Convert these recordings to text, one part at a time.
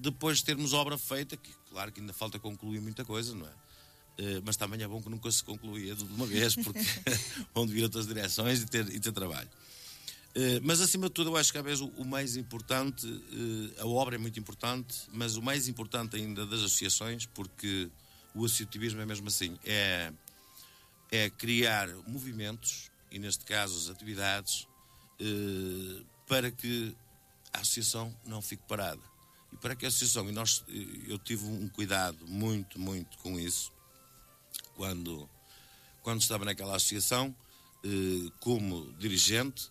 depois de termos obra feita, que claro que ainda falta concluir muita coisa, não é? Mas também é bom que nunca se concluía de uma vez, porque vão vir outras direções e ter trabalho. Mas acima de tudo eu acho que às vezes o mais importante, a obra é muito importante, mas o mais importante ainda das associações, porque o associativismo é mesmo assim, é criar movimentos, e neste caso as atividades, para que a associação não fique parada. E para que a associação, eu tive um cuidado muito, muito com isso, quando estava naquela associação, como dirigente,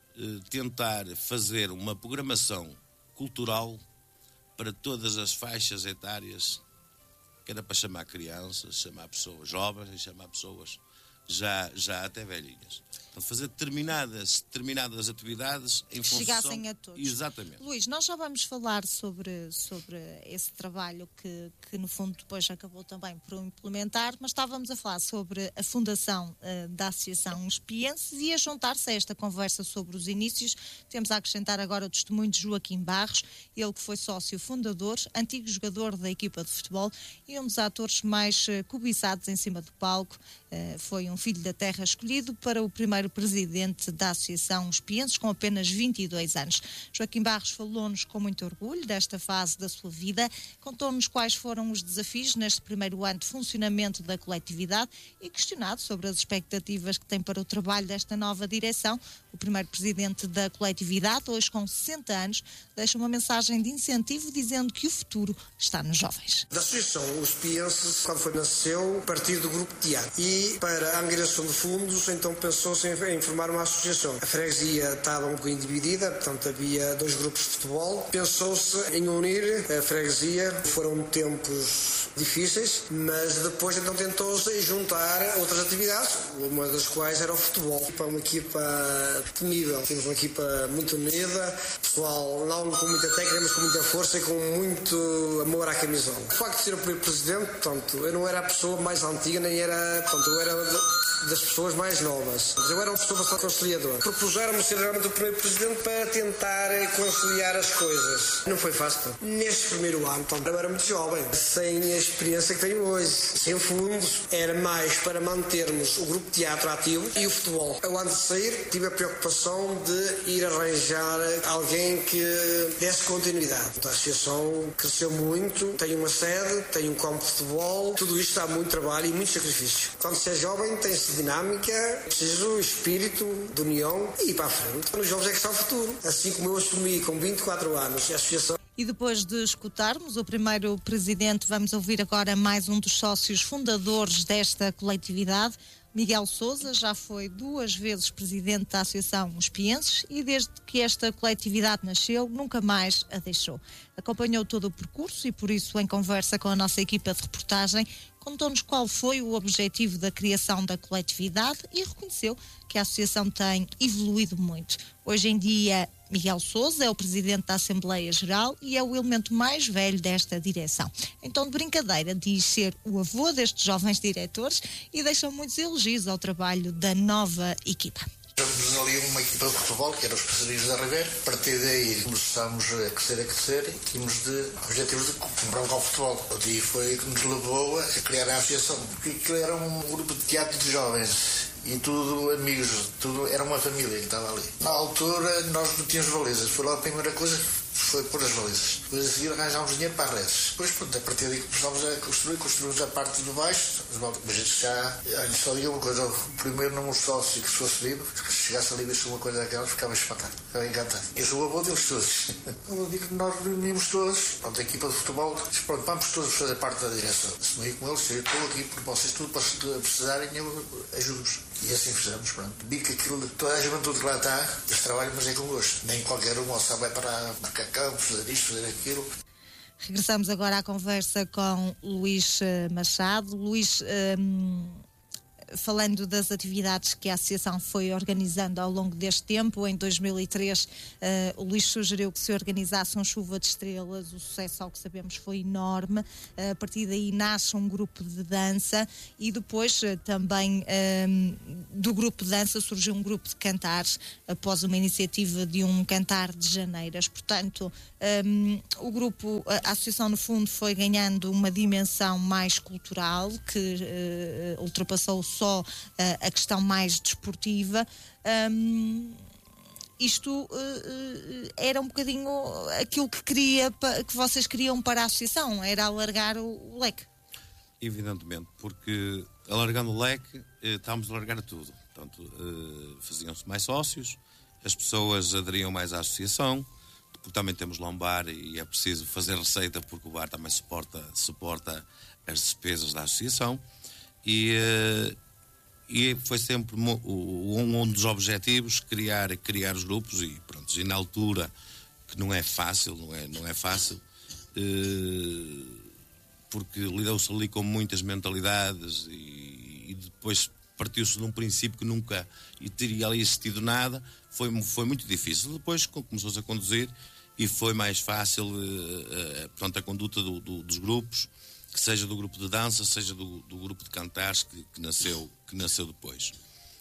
tentar fazer uma programação cultural para todas as faixas etárias, que era para chamar crianças, chamar pessoas jovens e chamar pessoas já até velhinhas. Então, fazer determinadas atividades em função... chegassem a todos. Exatamente. Luís, nós já vamos falar sobre esse trabalho que no fundo depois acabou também por implementar, mas estávamos a falar sobre a fundação da Associação Espienses, e a juntar-se a esta conversa sobre os inícios, temos a acrescentar agora o testemunho de Joaquim Barros, ele que foi sócio fundador, antigo jogador da equipa de futebol e um dos atores mais cobiçados em cima do palco. Foi um filho da terra escolhido para o primeiro presidente da Associação Espienses, com apenas 22 anos. Joaquim Barros falou-nos com muito orgulho desta fase da sua vida, contou-nos quais foram os desafios neste primeiro ano de funcionamento da coletividade e, questionado sobre as expectativas que tem para o trabalho desta nova direção, o primeiro presidente da coletividade, hoje com 60 anos, deixa uma mensagem de incentivo dizendo que o futuro está nos jovens. Da Associação Espienses, quando nasceu, a partir do grupo de teatro. E para a angariação de fundos, então pensou-se em formar uma associação. A freguesia estava um bocadinho dividida, portanto havia 2 grupos de futebol. Pensou-se em unir a freguesia. Foram tempos difíceis, mas depois então tentou-se juntar outras atividades, uma das quais era o futebol. Para uma equipa temível, temos uma equipa muito unida, pessoal não com muita técnica, mas com muita força e com muito amor à camisola. O facto de ser o primeiro presidente, portanto, eu não era a pessoa mais antiga, nem era, portanto, eu era das pessoas mais novas. Eu era uma pessoa bastante conciliadora. Propuseram-me ser realmente o primeiro presidente para tentar conciliar as coisas. Não foi fácil. Neste primeiro ano, então, eu era muito jovem, sem a experiência que tenho hoje, sem fundos, era mais para mantermos o grupo de teatro ativo e o futebol. Eu, antes de sair, tive a preocupação de ir arranjar alguém que desse continuidade. A associação cresceu muito, tem uma sede, tem um campo de futebol, tudo isto dá muito trabalho e muito sacrifício. Quando se é jovem, tem-se dinâmica, preciso espírito de união e ir para a frente. Os jovens é que está o futuro. Assim como eu assumi com 24 anos a associação. E depois de escutarmos o primeiro presidente, vamos ouvir agora mais um dos sócios fundadores desta coletividade. Miguel Sousa já foi 2 vezes presidente da Associação Espienses e desde que esta coletividade nasceu, nunca mais a deixou. Acompanhou todo o percurso e por isso, em conversa com a nossa equipa de reportagem, contou-nos qual foi o objetivo da criação da coletividade e reconheceu que a associação tem evoluído muito. Hoje em dia, Miguel Sousa é o presidente da Assembleia Geral e é o elemento mais velho desta direção. Então, de brincadeira, diz ser o avô destes jovens diretores e deixa muitos elogios ao trabalho da nova equipa. Temos ali uma equipa de futebol, que era os Passarinhos da Ribeira. A partir daí começámos a crescer e tínhamos objetivos de comprar um campo de futebol. O dia foi que nos levou a criar a associação, porque aquilo era um grupo de teatro de jovens e tudo amigos, tudo era uma família que estava ali. Na altura nós não tínhamos balizas, foi logo a primeira coisa, foi pôr as balizas. Depois a seguir arranjámos dinheiro para as redes. Depois, pronto, a partir daí começámos a construímos a parte de baixo. Mas já, só digo uma coisa, o primeiro número sócio que se fosse vivo, que chegasse ali e visse uma coisa daquelas, ficava espantado, ficava encantado. Eu sou o avô deles todos. Eu digo que nós reunimos todos, pronto, a equipa de futebol, disse, pronto, vamos todos fazer parte da direção. Assumi com eles, eu estou aqui por vocês, tudo para precisarem, eu ajudo-vos. E assim fizemos, pronto. Vi que aquilo, toda a juventude que lá está, esse trabalho, mas é com gosto. Nem qualquer um vai para marcar campos, fazer isto, fazer aquilo. Regressamos agora à conversa com Luís Machado. Luís, falando das atividades que a Associação foi organizando ao longo deste tempo, em 2003 o Luís sugeriu que se organizasse um Chuva de Estrelas. O sucesso, ao que sabemos, foi enorme. A partir daí nasce um grupo de dança e depois também do grupo de dança surgiu um grupo de cantares após uma iniciativa de um cantar de Janeiras. Portanto, a Associação, no fundo, foi ganhando uma dimensão mais cultural, que ultrapassou só a questão mais desportiva. Isto era um bocadinho aquilo que vocês queriam para a Associação, era alargar o leque. Evidentemente, porque alargando o leque, estávamos a alargar tudo. Portanto, faziam-se mais sócios, as pessoas aderiam mais à associação, porque também temos lá um bar e é preciso fazer receita, porque o bar também suporta as despesas da associação. E foi sempre um dos objetivos criar os grupos e pronto. E na altura, que não é fácil, porque lidou-se ali com muitas mentalidades e depois partiu-se de um princípio que nunca teria ali existido nada. Foi muito difícil. Depois começou-se a conduzir e foi mais fácil portanto, a conduta dos grupos, que seja do grupo de dança, seja do grupo de cantares que nasceu depois.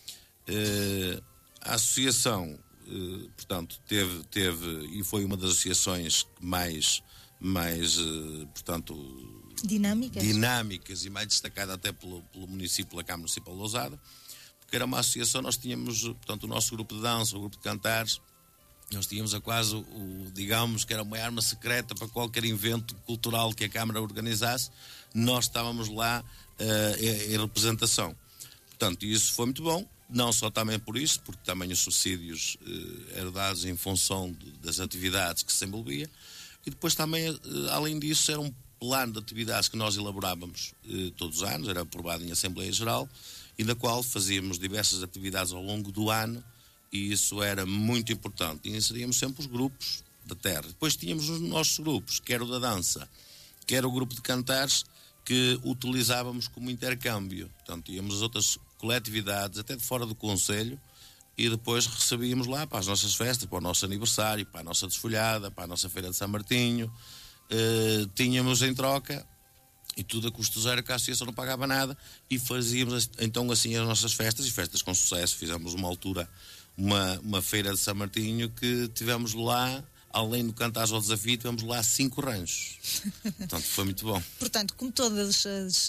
A associação, portanto, teve e foi uma das associações mais portanto, dinâmicas e mais destacada até pelo município, pela Câmara Municipal de Lousada, porque era uma associação. Nós tínhamos, portanto, o nosso grupo de dança, o grupo de cantares, nós tínhamos quase digamos que era uma arma secreta para qualquer evento cultural que a Câmara organizasse. Nós estávamos lá em representação. Portanto, isso foi muito bom, não só também por isso, porque também os subsídios eram dados em função das atividades que se envolvia, e depois também, além disso, era um plano de atividades que nós elaborávamos todos os anos, era aprovado em Assembleia Geral, e da qual fazíamos diversas atividades ao longo do ano, e isso era muito importante. E inseríamos sempre os grupos da terra. Depois tínhamos os nossos grupos, quer o da dança, quer o grupo de cantares, que utilizávamos como intercâmbio. Portanto, íamos às outras coletividades, até de fora do concelho, e depois recebíamos lá para as nossas festas, para o nosso aniversário, para a nossa desfolhada, para a nossa feira de São Martinho. Tínhamos em troca, e tudo a custo zero, que a associação não pagava nada, e fazíamos então assim as nossas festas, e festas com sucesso. Fizemos uma altura uma feira de São Martinho que tivemos lá, além do Cantares ao Desafio, tivemos lá 5 ranchos. Portanto, foi muito bom. Portanto, como todas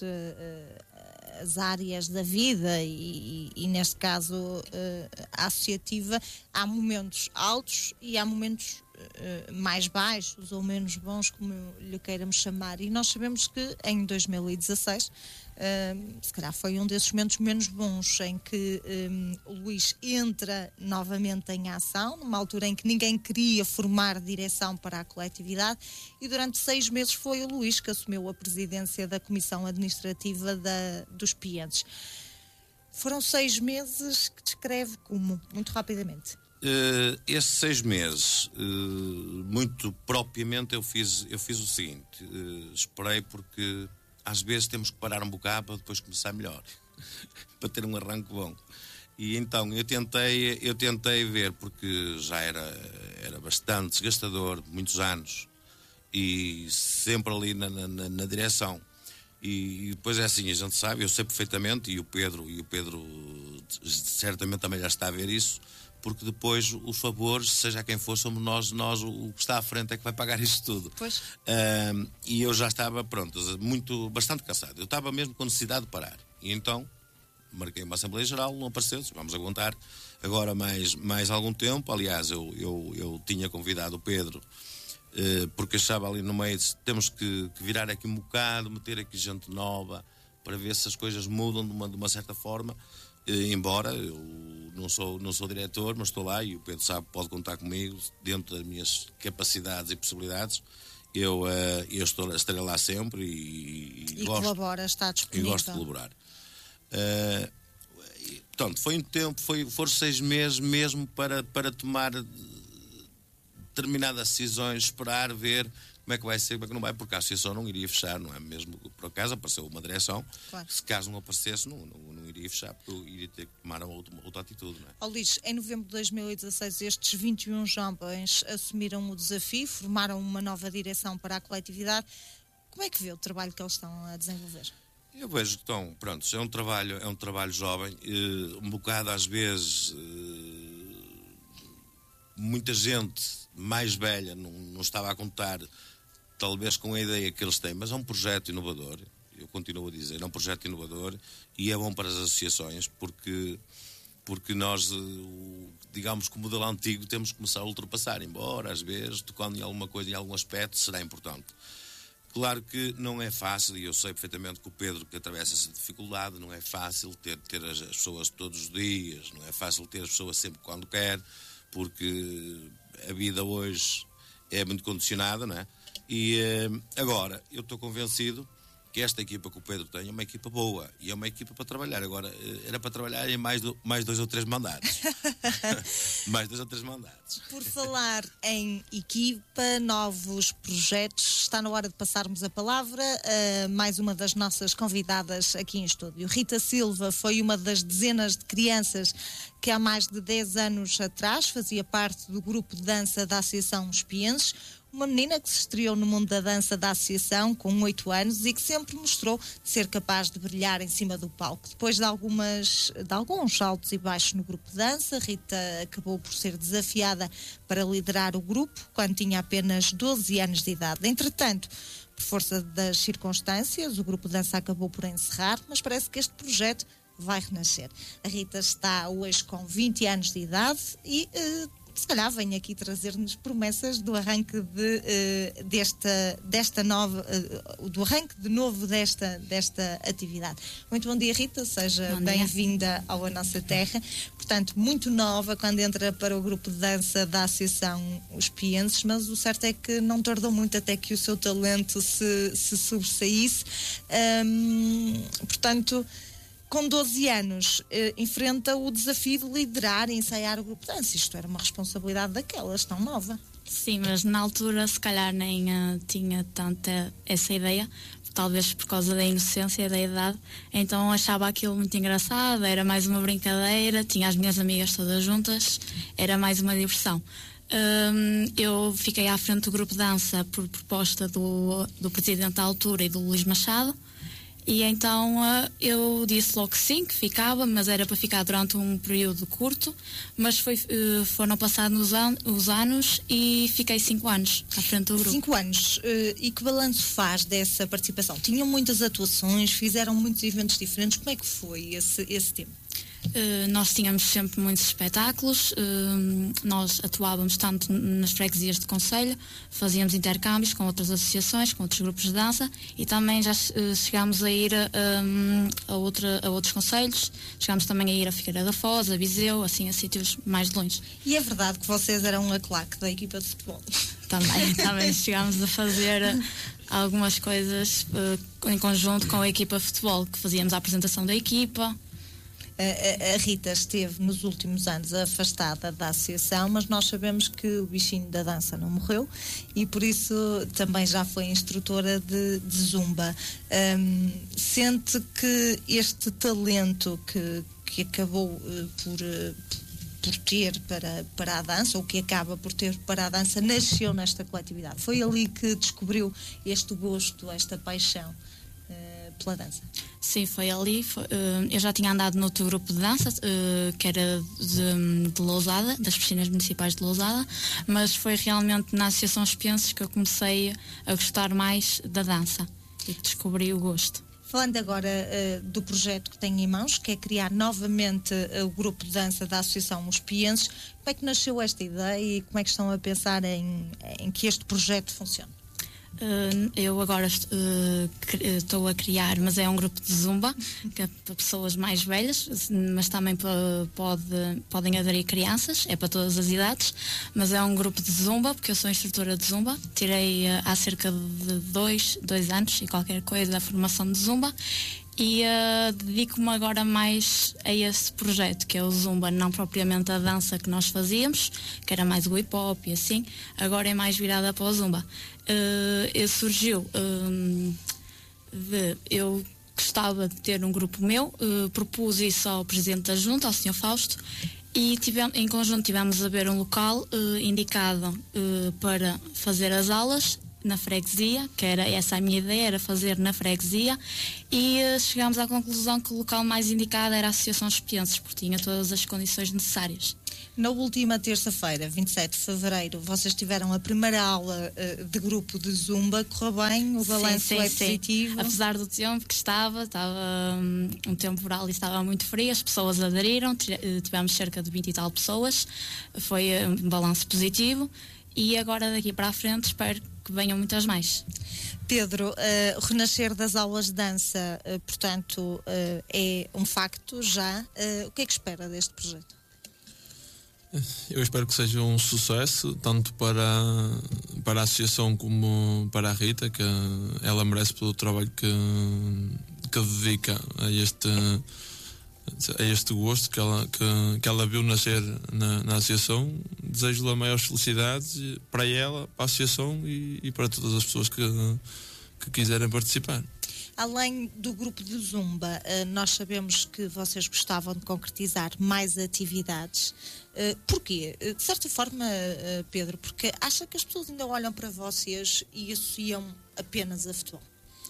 as áreas da vida e neste caso a associativa, há momentos altos e há momentos mais baixos ou menos bons, como lhe queiramos chamar, e nós sabemos que em 2016 se calhar foi um desses momentos menos bons, em que o Luís entra novamente em ação, numa altura em que ninguém queria formar direção para a coletividade, e durante 6 meses foi o Luís que assumiu a presidência da Comissão Administrativa dos Pientes. Foram 6 meses que descreve como, muito rapidamente. Esses 6 meses, muito propriamente, eu fiz o seguinte: esperei, porque às vezes temos que parar um bocado para depois começar melhor, para ter um arranque bom. E então eu tentei ver, porque já era bastante desgastador, muitos anos, e sempre ali na direção. E depois é assim, a gente sabe, eu sei perfeitamente, e o Pedro certamente também já está a ver isso, porque depois os favores, seja quem for, somos nós o que está à frente é que vai pagar isto tudo. Pois. E eu já estava, bastante cansado. Eu estava mesmo com necessidade de parar. E então marquei uma Assembleia Geral, não apareceu, vamos aguentar agora mais algum tempo. Aliás, eu tinha convidado o Pedro, porque achava ali no meio, temos que virar aqui um bocado, meter aqui gente nova, para ver se as coisas mudam de uma certa forma. Embora eu não sou diretor, mas estou lá, e o Pedro sabe, pode contar comigo dentro das minhas capacidades e possibilidades. Eu estarei lá sempre e gosto, colabora, está disponível. E gosto de colaborar. Portanto, foi um tempo, foram 6 meses mesmo para tomar determinadas decisões, esperar, ver como é que vai ser, como é que não vai, porque a associação não iria fechar, não é? Mesmo por acaso apareceu uma direção, claro. Se caso não aparecesse, não iria fechar, porque eu iria ter que tomar outra atitude, não é? Ó Luís, em novembro de 2016, estes 21 jovens assumiram o desafio, formaram uma nova direção para a coletividade. Como é que vê o trabalho que eles estão a desenvolver? Eu vejo que estão, pronto, é um trabalho jovem, um bocado às vezes, muita gente mais velha não estava a contar, talvez com a ideia que eles têm, mas é um projeto inovador, eu continuo a dizer, é um projeto inovador e é bom para as associações porque nós, digamos que o modelo antigo temos que começar a ultrapassar, embora às vezes, tocando em alguma coisa, em algum aspecto, será importante. Claro que não é fácil, e eu sei perfeitamente que o Pedro que atravessa essa dificuldade, não é fácil ter as pessoas todos os dias, não é fácil ter as pessoas sempre quando quer, porque a vida hoje é muito condicionada, não é? E agora, eu estou convencido que esta equipa que o Pedro tem é uma equipa boa e é uma equipa para trabalhar. Agora, era para trabalhar em mais 2 ou 3 mandatos. Mais 2 ou 3 mandatos. Por falar em equipa, novos projetos, está na hora de passarmos a palavra a mais uma das nossas convidadas aqui em estúdio. Rita Silva foi uma das dezenas de crianças que há mais de 10 anos atrás fazia parte do grupo de dança da Associação Espienses. Uma menina que se estreou no mundo da dança da associação com 8 anos e que sempre mostrou ser capaz de brilhar em cima do palco. Depois de alguns altos e baixos no grupo de dança, Rita acabou por ser desafiada para liderar o grupo quando tinha apenas 12 anos de idade. Entretanto, por força das circunstâncias, o grupo de dança acabou por encerrar, mas parece que este projeto vai renascer. A Rita está hoje com 20 anos de idade e se calhar vem aqui trazer-nos promessas do arranque do arranque de novo desta atividade. Muito bom dia, Rita, seja bem-vinda à nossa terra. Portanto, muito nova quando entra para o grupo de dança da Associação Os Pienses, mas o certo é que não tardou muito até que o seu talento se sobressaísse. Portanto, com 12 anos, enfrenta o desafio de liderar e ensaiar o grupo de dança. Isto era uma responsabilidade daquelas, tão nova. Sim, mas na altura se calhar nem tinha tanta essa ideia, talvez por causa da inocência da idade. Então achava aquilo muito engraçado, era mais uma brincadeira, tinha as minhas amigas todas juntas, era mais uma diversão. Eu fiquei à frente do grupo de dança por proposta do presidente da altura e do Luís Machado. E então eu disse logo que sim, que ficava, mas era para ficar durante um período curto, mas foram passados os anos e fiquei 5 anos à frente do grupo. 5 anos. E que balanço faz dessa participação? Tinham muitas atuações, fizeram muitos eventos diferentes, como é que foi esse tempo? Nós tínhamos sempre muitos espetáculos, nós atuávamos tanto nas freguesias de concelho, fazíamos intercâmbios com outras associações, com outros grupos de dança e também já chegámos a ir a outros concelhos, chegámos também a ir a Figueira da Foz, a Viseu, assim a sítios mais longe. E é verdade que vocês eram a claque da equipa de futebol? Também chegámos a fazer algumas coisas em conjunto com a equipa de futebol, que fazíamos a apresentação da equipa. A Rita esteve nos últimos anos afastada da associação, mas nós sabemos que o bichinho da dança não morreu e por isso também já foi instrutora de zumba. Sente que este talento que acabou por ter para a dança, ou que acaba por ter para a dança, nasceu nesta coletividade? Foi ali que descobriu este gosto, esta paixão pela dança? Sim, foi ali. Eu já tinha andado noutro grupo de dança, que era de Lousada, das piscinas municipais de Lousada, mas foi realmente na Associação Espienses que eu comecei a gostar mais da dança e descobri o gosto. Falando agora do projeto que tem em mãos, que é criar novamente o grupo de dança da Associação Os Pienses, como é que nasceu esta ideia e como é que estão a pensar em que este projeto funcione? Eu agora estou a criar, mas é um grupo de zumba, que é para pessoas mais velhas, mas também podem aderir crianças, é para todas as idades, mas é um grupo de zumba, porque eu sou instrutora de zumba, tirei há cerca de 2 anos e qualquer coisa a formação de zumba, e dedico-me agora mais a esse projeto, que é o Zumba, não propriamente a dança que nós fazíamos, que era mais o hip-hop e assim, agora é mais virada para o Zumba. Surgiu eu gostava de ter um grupo meu, propus isso ao presidente da junta, ao Sr. Fausto, e em conjunto tivemos a ver um local indicado para fazer as aulas na freguesia, que era essa a minha ideia, era fazer na freguesia, e chegámos à conclusão que o local mais indicado era a Associação Espienses, porque tinha todas as condições necessárias. Na última terça-feira, 27 de fevereiro, vocês tiveram a primeira aula de grupo de Zumba. Correu bem? O balanço é positivo? Apesar do tempo que estava um temporal e estava muito frio, as pessoas aderiram, tivemos cerca de 20 e tal pessoas, foi um balanço positivo, e agora daqui para a frente espero que venham muitas mais. Pedro, o renascer das aulas de dança, portanto, é um facto já. O que é que espera deste projeto? Eu espero que seja um sucesso, tanto para a associação como para a Rita, que ela merece pelo trabalho que dedica a este gosto que ela viu nascer na associação. Desejo-lhe as maiores felicidades para ela, para a associação e para todas as pessoas que quiserem participar. Além do grupo de Zumba, nós sabemos que vocês gostavam de concretizar mais atividades. Porquê? De certa forma, Pedro, porque acha que as pessoas ainda olham para vocês e associam apenas a futebol?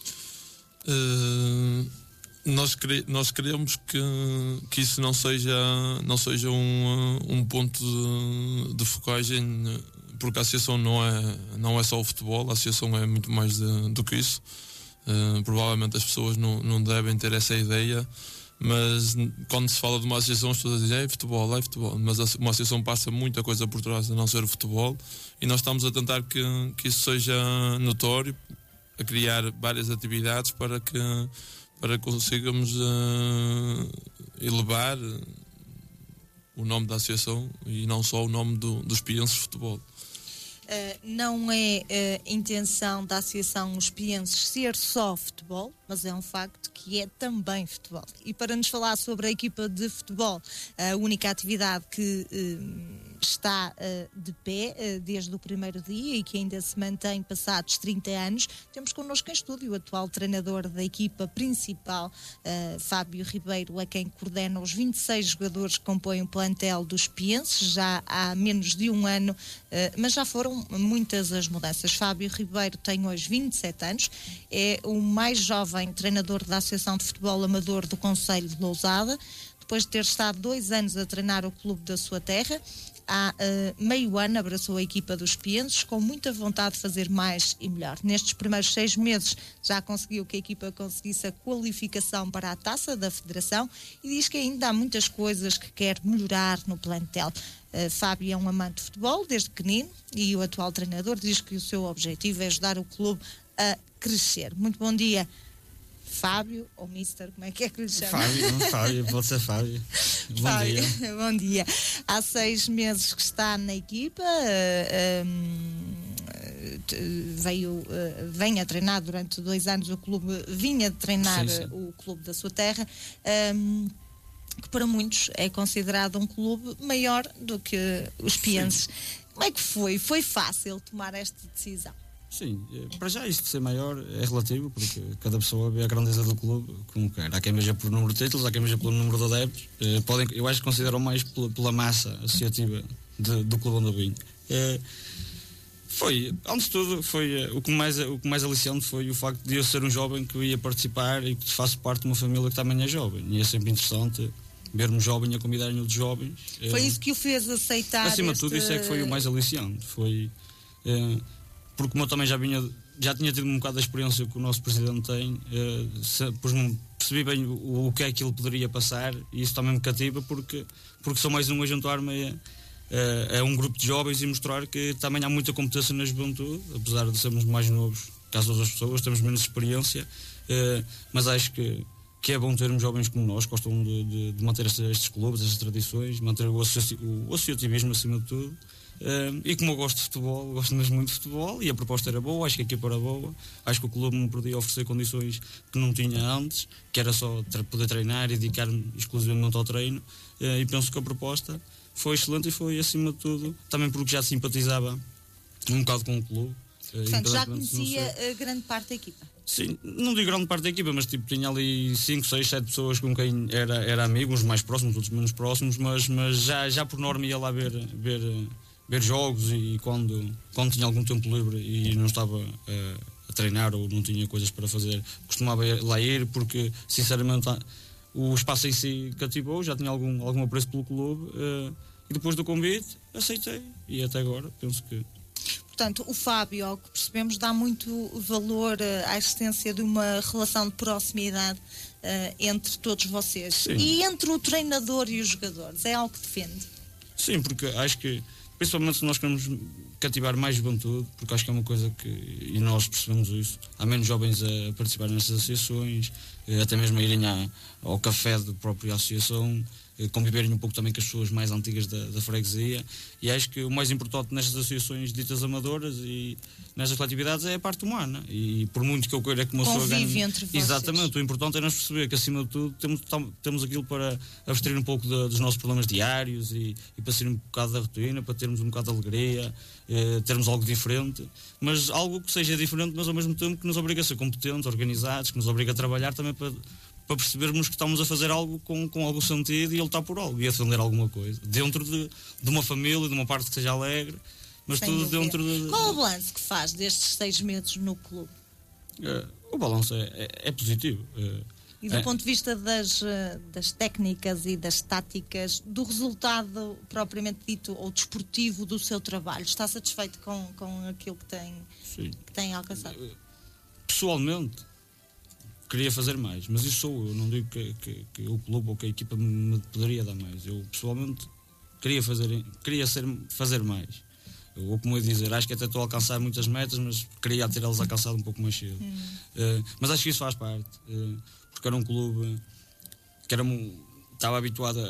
Nós queremos que isso não seja um ponto de focagem, porque a associação não é só o futebol, a associação é muito mais do que isso. Provavelmente as pessoas não devem ter essa ideia, mas quando se fala de uma associação as pessoas dizem é futebol, mas uma associação passa muita coisa por trás a não ser o futebol, e nós estamos a tentar que isso seja notório, a criar várias atividades para consigamos elevar o nome da associação e não só o nome dos Espienses de Futebol. Não é intenção da Associação Espienses ser só futebol, mas é um facto que é também futebol. E para nos falar sobre a equipa de futebol, a única atividade que está de pé desde o primeiro dia e que ainda se mantém passados 30 anos, temos connosco em estúdio o atual treinador da equipa principal, Fábio Ribeiro, a quem coordena os 26 jogadores que compõem o plantel dos Espienses, já há menos de um ano, mas já foram muitas as mudanças. Fábio Ribeiro tem hoje 27 anos, é o mais jovem treinador da Associação de Futebol Amador do Concelho de Lousada, depois de ter estado 2 anos a treinar o clube da sua terra. Há meio ano abraçou a equipa dos Espienses com muita vontade de fazer mais e melhor. Nestes primeiros 6 meses já conseguiu que a equipa conseguisse a qualificação para a taça da Federação e diz que ainda há muitas coisas que quer melhorar no plantel. Fábio é um amante de futebol desde pequenino e o atual treinador diz que o seu objetivo é ajudar o clube a crescer. Muito bom dia, Fábio, ou Mister, como é que lhe chama? Fábio, pode ser Fábio. Fábio, bom dia. Há 6 meses que está na equipa, vem a treinar durante 2 anos o clube, vinha de treinar sim. O clube da sua terra, que para muitos é considerado um clube maior do que os Espienses. Como é que foi? Foi fácil tomar esta decisão? Sim, para já isto de ser maior é relativo, porque cada pessoa vê a grandeza do clube como quer. Há quem veja por número de títulos, há quem veja pelo número de adeptos. Eu acho que consideram mais pela massa associativa do clube onde eu vim. Antes de tudo, o que mais aliciante foi o facto de eu ser um jovem que ia participar e que faço parte de uma família que também é jovem. E é sempre interessante ver-me jovem a convidarem outros jovens. Foi isso que o fez aceitar? Acima de tudo, isso é que foi o mais aliciante. Porque como eu também já tinha tido um bocado da experiência que o nosso presidente tem, percebi bem o que é que ele poderia passar, e isso também me cativa, porque sou mais um a juntar-me a um grupo de jovens e mostrar que também há muita competência na juventude, apesar de sermos mais novos que as outras pessoas, temos menos experiência, mas acho que que é bom termos jovens como nós, que gostam de manter estes clubes, estas tradições, manter o associativismo acima de tudo. E como eu gosto de futebol, gosto mesmo muito de futebol, e a proposta era boa, acho que a equipa era boa, acho que o clube me podia oferecer condições que não tinha antes, que era só poder treinar e dedicar-me exclusivamente ao treino, e penso que a proposta foi excelente e foi, acima de tudo, também porque já simpatizava um bocado com o clube. Portanto, já conhecia grande parte da equipa? Sim, não digo grande parte da equipa, mas tipo, tinha ali 5, 6, 7 pessoas com quem era amigo, uns mais próximos, outros menos próximos, mas já por norma ia lá ver jogos, e quando tinha algum tempo livre e não estava a treinar ou não tinha coisas para fazer, costumava lá ir, porque sinceramente o espaço em si cativou, já tinha algum apreço pelo clube, e depois do convite aceitei, e até agora penso que... Portanto, o Fábio, ao que percebemos, dá muito valor à existência de uma relação de proximidade entre todos vocês. Sim. E entre o treinador e os jogadores, é algo que defende? Sim, porque acho que, principalmente se nós queremos cativar mais juventude, porque acho que é uma coisa que, e nós percebemos isso, há menos jovens a participar nestas associações, até mesmo a irem ao café da própria associação, conviverem um pouco também com as pessoas mais antigas da freguesia, e acho que o mais importante nestas associações ditas amadoras e nestas coletividades é a parte humana, e por muito que eu queira que uma pessoa ganhe... entre vocês. Exatamente, o importante é nós perceber que, acima de tudo, temos aquilo para abstrair um pouco dos nossos problemas diários e para sair um bocado da rotina, para termos um bocado de alegria, termos algo diferente, mas algo que seja diferente, mas ao mesmo tempo que nos obriga a ser competentes, organizados, que nos obriga a trabalhar também para percebermos que estamos a fazer algo com algum sentido e a lutar por algo e a defender alguma coisa, dentro de uma família, de uma parte que seja alegre, mas sem tudo dúvida. dentro de... Qual é o balanço que faz destes 6 meses no clube? O balanço é positivo. E do ponto de vista das técnicas e das táticas, do resultado propriamente dito ou desportivo do seu trabalho, está satisfeito com aquilo que tem alcançado? Pessoalmente, queria fazer mais, mas isso sou eu. Não digo que o clube ou que a equipa me poderia dar mais. Eu pessoalmente queria fazer mais. Ou como eu dizer, acho que até estou a alcançar muitas metas, mas queria ter elas alcançado um pouco mais cedo. Mas acho que isso faz parte, porque era um clube que estava habituado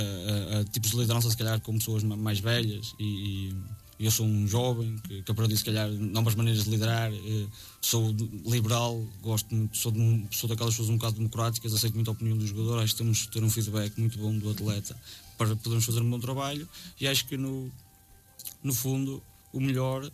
a tipos de liderança, se calhar com pessoas mais velhas, e eu sou um jovem que aprendi, se calhar, novas maneiras de liderar, sou liberal, gosto muito, sou daquelas pessoas um bocado democráticas, aceito muito a opinião do jogador, acho que temos de ter um feedback muito bom do atleta para podermos fazer um bom trabalho, e acho que no fundo o melhor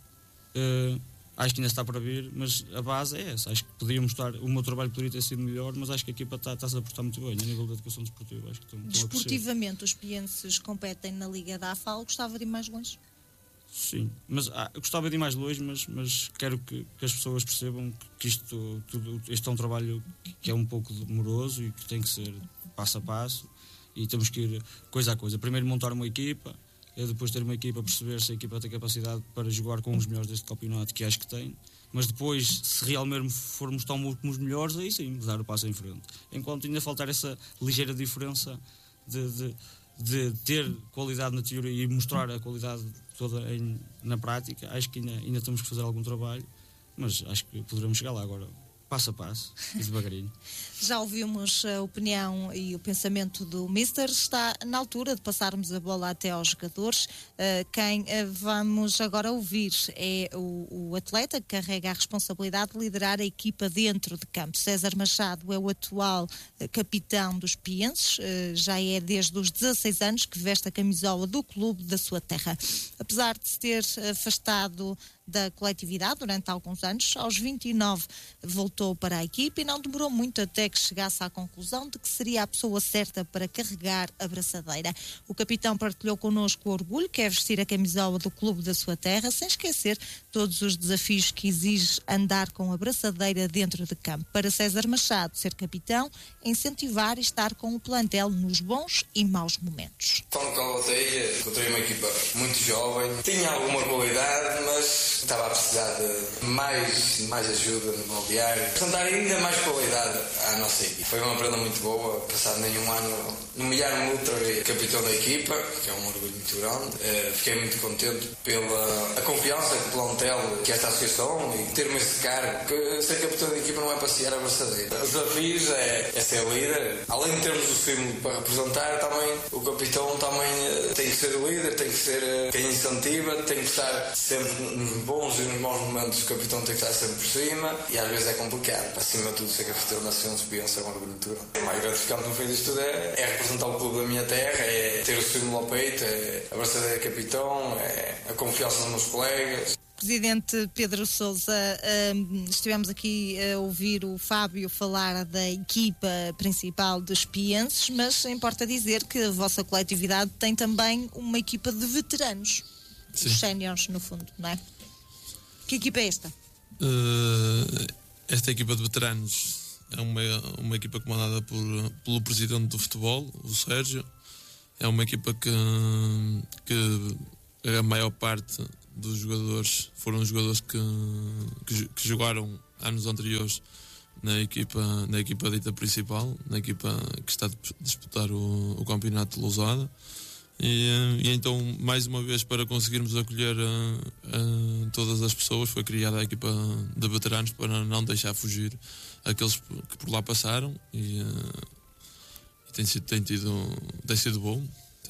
acho que ainda está para vir, mas a base é essa. Acho que o meu trabalho poderia ter sido melhor, mas acho que a equipa está-se a portar muito bem a nível da educação desportiva. Acho que estão desportivamente, os pienses competem na Liga da AFAL. Gostava de ir mais longe? Sim, mas eu gostava de ir mais longe, mas quero que as pessoas percebam que isto é um trabalho que é um pouco demoroso e que tem que ser passo a passo, e temos que ir coisa a coisa. Primeiro montar uma equipa, depois ter uma equipa, perceber se a equipa tem capacidade para jogar com os melhores deste campeonato, que acho que tem, mas depois, se realmente formos tão bons como os melhores, aí sim, dar o passo em frente. Enquanto ainda faltar essa ligeira diferença de ter qualidade na teoria e mostrar a qualidade toda na prática, acho que ainda temos que fazer algum trabalho, mas acho que poderemos chegar lá agora, passo a passo e devagarinho. Já ouvimos a opinião e o pensamento do Mister. Está na altura de passarmos a bola até aos jogadores. Quem vamos agora ouvir é o atleta que carrega a responsabilidade de liderar a equipa dentro de campo. César Machado é o atual capitão dos pienses, já é desde os 16 anos que veste a camisola do clube da sua terra. Apesar de se ter afastado da coletividade durante alguns anos, aos 29 voltou para a equipe e não demorou muito até que chegasse à conclusão de que seria a pessoa certa para carregar a braçadeira. O capitão partilhou connosco o orgulho que é vestir a camisola do clube da sua terra, sem esquecer todos os desafios que exige andar com a braçadeira dentro de campo. Para César Machado, ser capitão é incentivar e estar com o plantel nos bons e maus momentos. Quando voltei, encontrei uma equipa muito jovem, tinha alguma qualidade, mas estava a precisar de mais ajuda no mobiliário, para dar ainda mais qualidade à nossa equipe. Foi uma prenda muito boa, passado nenhum ano nomear-me outra vez capitão da equipa, que é um orgulho muito grande. Fiquei muito contente pela a confiança que o plantel, que esta associação, e ter-me esse cargo, que ser capitão da equipa não é passear a braçadeira. Os desafios é ser líder. Além de termos o símbolo para representar, também o capitão também tem que ser o líder, tem que ser quem incentiva, tem que estar sempre nos bons e nos maus momentos. O capitão tem que estar sempre por cima e às vezes é complicado. Acima de tudo, ser capitão da Associação de Espiões é uma orgulho muito grande. O mais gratificante no fim disto tudo é representar o clube da minha terra, é ter o símbolo ao peito, é a braçadeira de capitão, é a confiança nos meus colegas. Presidente Pedro Sousa, estivemos aqui a ouvir o Fábio falar da equipa principal dos Espienses, mas importa dizer que a vossa coletividade tem também uma equipa de veteranos, os séniores no fundo, não é? Que equipa é esta? Esta equipa de veteranos é uma equipa comandada pelo presidente do futebol, o Sérgio. É uma equipa que a maior parte dos jogadores foram jogadores que jogaram anos anteriores na equipa dita principal, na equipa que está a disputar o campeonato de Lousada. E então, mais uma vez, para conseguirmos acolher todas as pessoas, foi criada a equipa de veteranos para não deixar fugir aqueles que por lá passaram. E tem sido bom.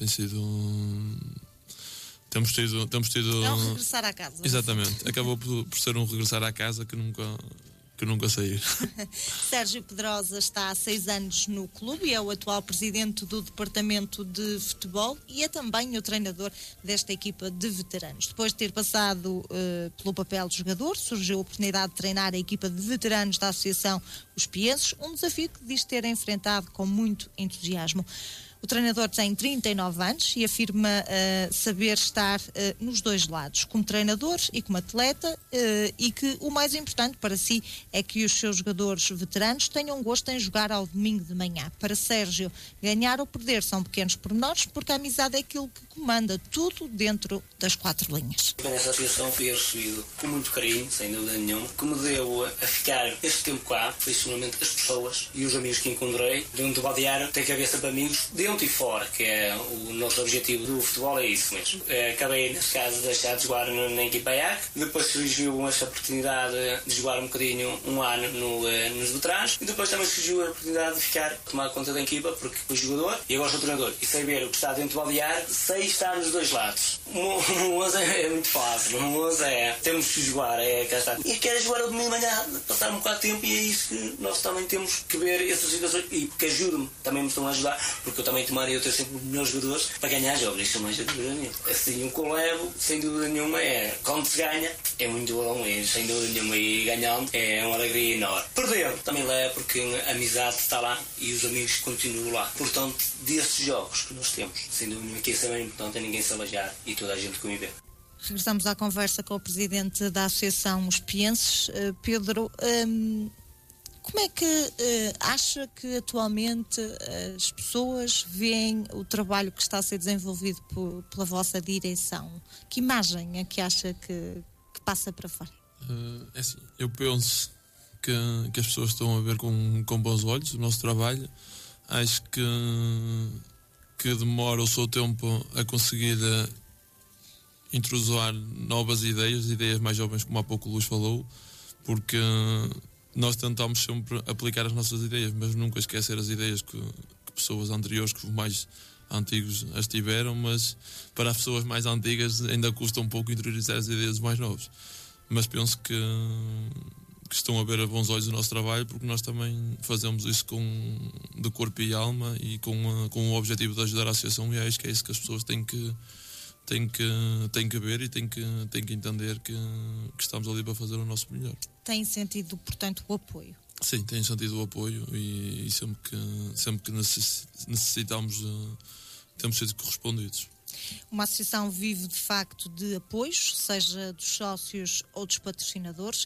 Temos tido. É um regressar à casa. Exatamente. Acabou por ser um regressar à casa que nunca sair. Sérgio Pedrosa está há 6 anos no clube e é o atual presidente do departamento de futebol e é também o treinador desta equipa de veteranos. Depois de ter passado pelo papel de jogador, surgiu a oportunidade de treinar a equipa de veteranos da Associação Os Espienses, um desafio que diz ter enfrentado com muito entusiasmo. O treinador tem 39 anos e afirma saber estar nos dois lados, como treinador e como atleta, e que o mais importante para si é que os seus jogadores veteranos tenham gosto em jogar ao domingo de manhã. Para Sérgio, ganhar ou perder são pequenos pormenores, porque a amizade é aquilo que comanda tudo dentro das 4 linhas. Nessa associação fui recebido com muito carinho, sem dúvida nenhuma, que me deu a ficar este tempo cá, foi seguramente as pessoas e os amigos que encontrei. Dentro do balneário tem que haver sempre amigos dentro e fora, que é o nosso objetivo do futebol, é isso mesmo. Acabei, nesse caso, de deixar de jogar na equipa AIAC, depois surgiu essa oportunidade de jogar um bocadinho, um ano nos veteranos, e depois também surgiu a oportunidade de tomar conta da equipa, porque fui jogador e agora sou treinador, e sei ver o que está dentro do balneário, sei estar nos dois lados. O 11 é muito fácil, o 11 temos que jogar, cá está. E quero jogar ao domingo de manhã, passar um bocado de tempo, e é isso que nós também temos que ver essas situações, e porque ajuda-me, também me estão a ajudar, porque eu também tomaria eu ter sempre os melhores jogadores para ganhar jogos, isso não é dúvida nenhuma. Assim, o que eu levo, sem dúvida nenhuma, quando se ganha, é muito bom, e sem dúvida nenhuma, e ganhando é uma alegria enorme. Perdendo, também levo, porque a amizade está lá e os amigos continuam lá. Portanto, desses jogos que nós temos, sem dúvida nenhuma, que isso é bem importante, é ninguém se alajar e toda a gente conviver. Regressamos à conversa com o presidente da Associação Os Espienses, Pedro. Como é que acha que atualmente as pessoas veem o trabalho que está a ser desenvolvido pela vossa direção? Que imagem é que acha que passa para fora? É assim, eu penso que as pessoas estão a ver com bons olhos o nosso trabalho. Acho que demora o seu tempo a conseguir introduzir novas ideias mais jovens, como há pouco o Luís falou, porque nós tentamos sempre aplicar as nossas ideias, mas nunca esquecer as ideias que pessoas anteriores, que os mais antigos as tiveram, mas para as pessoas mais antigas ainda custa um pouco interiorizar as ideias dos mais novos. Mas penso que estão a ver a bons olhos o nosso trabalho, porque nós também fazemos isso de corpo e alma e com o objetivo de ajudar a associação, e acho que é isso que as pessoas têm que ver e têm que entender que estamos ali para fazer o nosso melhor. Tem sentido, portanto, o apoio? Sim, tem sentido o apoio, e sempre que necessitamos, temos sido correspondidos. Uma associação vive de facto de apoios, seja dos sócios ou dos patrocinadores.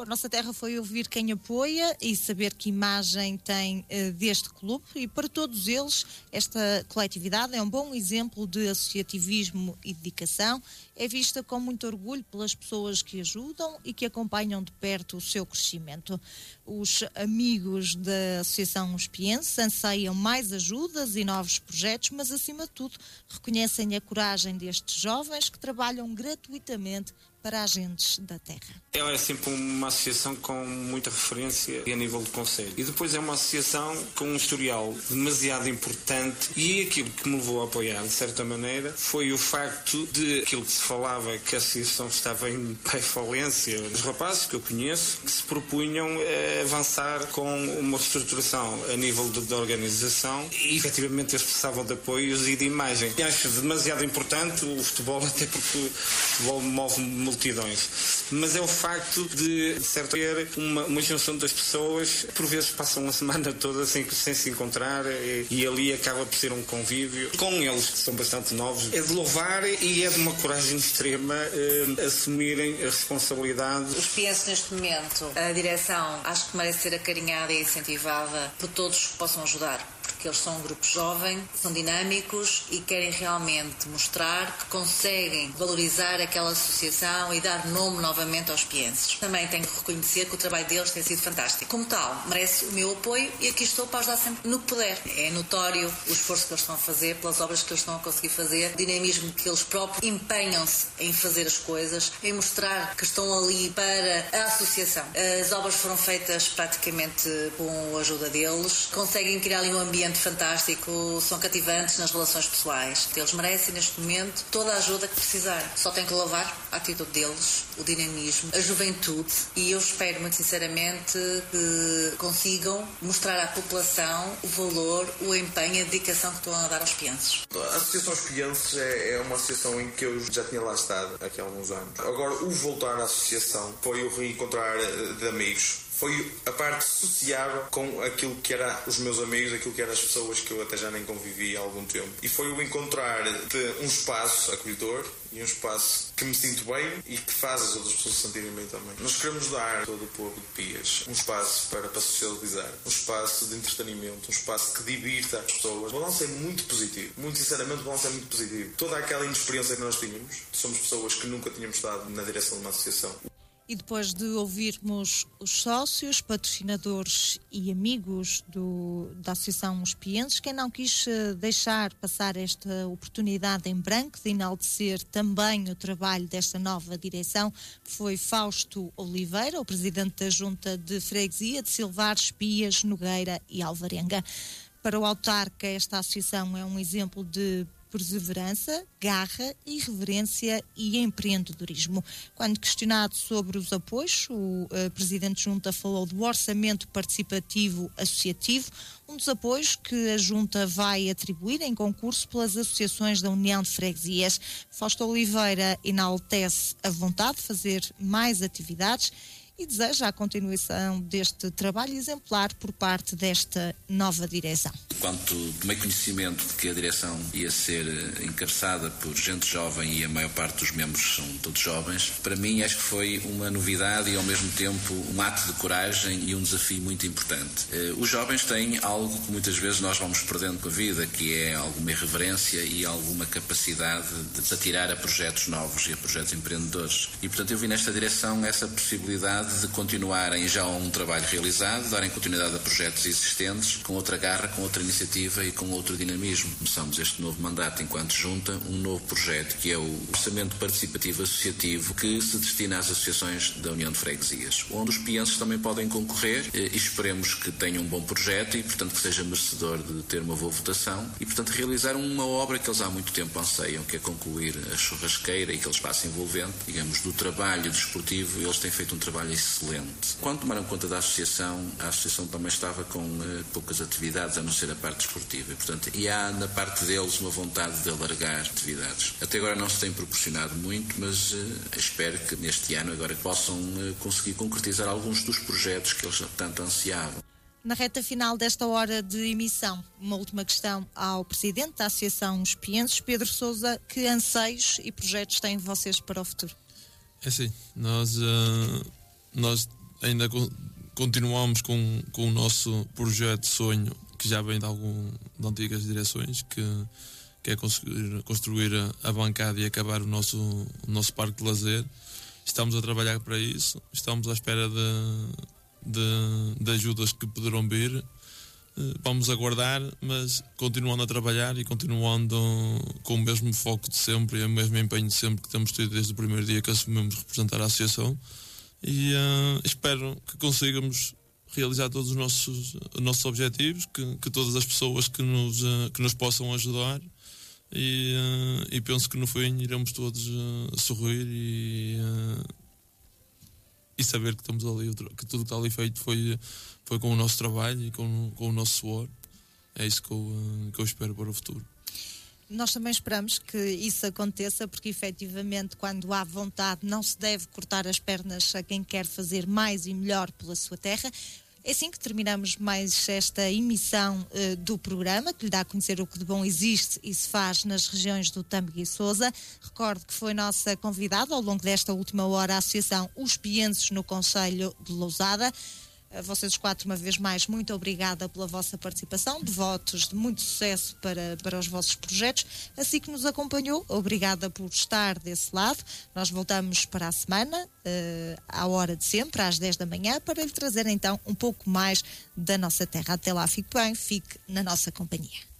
A Nossa Terra foi ouvir quem apoia e saber que imagem tem deste clube, e para todos eles esta coletividade é um bom exemplo de associativismo e dedicação. É vista com muito orgulho pelas pessoas que ajudam e que acompanham de perto o seu crescimento. Os amigos da Associação Uspiense anseiam mais ajudas e novos projetos, mas acima de tudo reconhecem a coragem destes jovens que trabalham gratuitamente para agentes da terra. Ela é sempre uma associação com muita referência a nível de conselho. E depois é uma associação com um historial demasiado importante, e aquilo que me levou a apoiar, de certa maneira, foi o facto de aquilo que se falava, que a associação estava em falência. Os rapazes que eu conheço, que se propunham a avançar com uma reestruturação a nível de organização, e efetivamente eles precisavam de apoios e de imagem. E acho demasiado importante o futebol, até porque o futebol move multidões, mas é o facto de certo, ter uma junção das pessoas, por vezes passam uma semana toda sem se encontrar, e ali acaba por ser um convívio com eles, que são bastante novos. É de louvar e é de uma coragem extrema assumirem a responsabilidade. Os Uspiense neste momento, a direção acho que merece ser acarinhada e incentivada por todos que possam ajudar, porque eles são um grupo jovem, são dinâmicos e querem realmente mostrar que conseguem valorizar aquela associação e dar nome novamente aos pienses. Também tenho que reconhecer que o trabalho deles tem sido fantástico. Como tal, merece o meu apoio e aqui estou para ajudar sempre no que puder. É notório o esforço que eles estão a fazer, pelas obras que eles estão a conseguir fazer, o dinamismo que eles próprios empenham-se em fazer as coisas, em mostrar que estão ali para a associação. As obras foram feitas praticamente com a ajuda deles, conseguem criar ali um ambiente fantástico, são cativantes nas relações pessoais. Eles merecem neste momento toda a ajuda que precisarem. Só tem que louvar a atitude deles, o dinamismo, a juventude, e eu espero muito sinceramente que consigam mostrar à população o valor, o empenho e a dedicação que estão a dar aos pienses. A Associação Uspiense é uma associação em que eu já tinha lá estado aqui há alguns anos. Agora, o voltar à associação foi o reencontrar de amigos. Foi a parte sociável com aquilo que eram os meus amigos, aquilo que eram as pessoas que eu até já nem convivi há algum tempo. E foi o encontrar de um espaço acolhedor e um espaço que me sinto bem e que faz as outras pessoas se sentirem bem também. Nós queremos dar a todo o povo de Pias um espaço para socializar, um espaço de entretenimento, um espaço que divirta as pessoas. O balanço é muito positivo, muito sinceramente o balanço é muito positivo. Toda aquela inexperiência que nós tínhamos, somos pessoas que nunca tínhamos estado na direção de uma associação. E depois de ouvirmos os sócios, patrocinadores e amigos da Associação Uspienses, quem não quis deixar passar esta oportunidade em branco de enaltecer também o trabalho desta nova direção foi Fausto Oliveira, o presidente da Junta de Freguesia de Silvares, Pias, Nogueira e Alvarenga. Para o autarca, esta associação é um exemplo de perseverança, garra, irreverência e empreendedorismo. Quando questionado sobre os apoios, o presidente Junta falou do orçamento participativo associativo, um dos apoios que a Junta vai atribuir em concurso pelas associações da União de Freguesias. Fausto Oliveira enaltece a vontade de fazer mais atividades e deseja a continuação deste trabalho exemplar por parte desta nova direção. Quanto tomei conhecimento de que a direção ia ser encabeçada por gente jovem e a maior parte dos membros são todos jovens, para mim acho que foi uma novidade e ao mesmo tempo um ato de coragem e um desafio muito importante. Os jovens têm algo que muitas vezes nós vamos perdendo com a vida, que é alguma irreverência e alguma capacidade de se atirar a projetos novos e a projetos empreendedores. E portanto eu vi nesta direção essa possibilidade de continuarem já um trabalho realizado, darem continuidade a projetos existentes, com outra garra, com outra iniciativa e com outro dinamismo. Começamos este novo mandato enquanto Junta, um novo projeto que é o Orçamento Participativo Associativo, que se destina às associações da União de Freguesias, onde os pienses também podem concorrer e esperemos que tenham um bom projeto e, portanto, que seja merecedor de ter uma boa votação e, portanto, realizar uma obra que eles há muito tempo anseiam, que é concluir a churrasqueira e aquele espaço envolvente, digamos, do trabalho desportivo. Eles têm feito um trabalho excelente. Quando tomaram conta da associação, a associação também estava com poucas atividades, a não ser a parte desportiva. E, portanto, há na parte deles uma vontade de alargar atividades. Até agora não se tem proporcionado muito, mas espero que neste ano agora possam conseguir concretizar alguns dos projetos que eles tanto ansiavam. Na reta final desta hora de emissão, uma última questão ao presidente da Associação Uspienses, Pedro Sousa: que anseios e projetos têm vocês para o futuro? É assim, nós ainda continuamos com o nosso projeto sonho, que já vem de antigas direções, que é construir a bancada e acabar o nosso parque de lazer. Estamos a trabalhar para isso, estamos à espera de ajudas que poderão vir. Vamos aguardar, mas continuando a trabalhar e continuando com o mesmo foco de sempre e o mesmo empenho de sempre que temos tido desde o primeiro dia que assumimos representar a associação, e espero que consigamos realizar todos os nossos objetivos, que todas as pessoas que nos possam ajudar, e penso que no fim iremos todos sorrir e saber que estamos ali, que tudo que está ali feito foi com o nosso trabalho e com o nosso suor. É isso que eu espero para o futuro. Nós também esperamos que isso aconteça, porque efetivamente, quando há vontade, não se deve cortar as pernas a quem quer fazer mais e melhor pela sua terra. É assim que terminamos mais esta emissão do programa, que lhe dá a conhecer o que de bom existe e se faz nas regiões do Tâmega e Sousa. Recordo que foi nossa convidada ao longo desta última hora a Associação Os Pienses no Concelho de Lousada. Vocês quatro, uma vez mais, muito obrigada pela vossa participação, de votos de muito sucesso para os vossos projetos. Assim que nos acompanhou, obrigada por estar desse lado. Nós voltamos para a semana, à hora de sempre, às 10 da manhã, para lhe trazer então um pouco mais da nossa terra. Até lá, fique bem, fique na nossa companhia.